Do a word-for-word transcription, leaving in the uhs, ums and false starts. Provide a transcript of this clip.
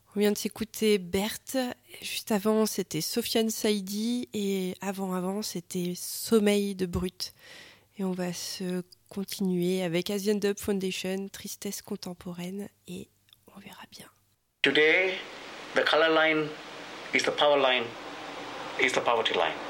On vient de s'écouter Berthe, juste avant c'était Sofiane Saïdi et avant-avant c'était Sommeil de Brut. Et on va se continuer avec Asian Dub Foundation, Tristesse contemporaine et on verra bien. Today, the color line is the power line, is the poverty line.